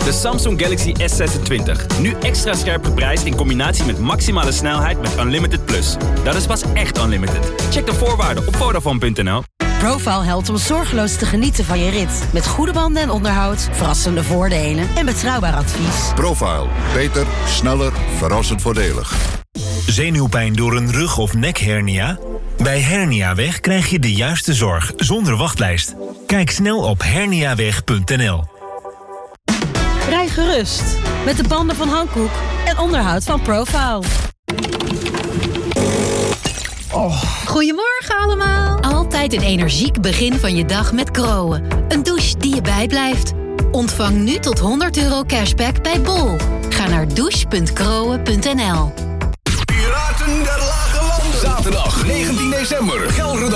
De Samsung Galaxy S26. Nu extra scherp geprijsd in combinatie met maximale snelheid met Unlimited Plus. Dat is pas echt unlimited. Check de voorwaarden op Vodafone.nl. Profile helpt om zorgeloos te genieten van je rit. Met goede banden en onderhoud, verrassende voordelen en betrouwbaar advies. Profile. Beter, sneller, verrassend voordelig. Zenuwpijn door een rug- of nekhernia? Bij Herniaweg krijg je de juiste zorg zonder wachtlijst. Kijk snel op herniaweg.nl. Rij gerust met de banden van Hankook en onderhoud van Profile. Goedemorgen allemaal. Altijd een energiek begin van je dag met Kroon. Een douche die je bijblijft. Ontvang nu tot €100 cashback bij Bol. Ga naar douche.kroon.nl. Piraten der Lage Landen. Zaterdag 19 december. Gelre